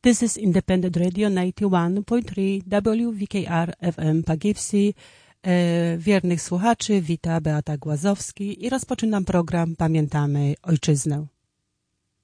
This is Independent Radio 91.3 WVKR FM Poughkeepsie. Wiernych słuchaczy wita Beata Głazowski i rozpoczynam program Pamiętamy Ojczyznę.